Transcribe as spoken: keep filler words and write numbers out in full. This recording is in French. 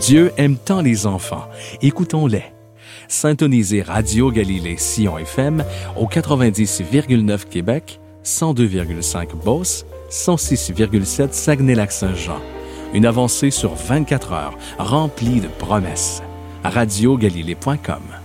Dieu aime tant les enfants. Écoutons-les. Syntonisez Radio Galilée Sion F M au quatre-vingt-dix virgule neuf Québec, cent deux virgule cinq Beauce, cent six virgule sept Saguenay-Lac-Saint-Jean. Une avancée sur vingt-quatre heures, remplie de promesses. radio galilée point com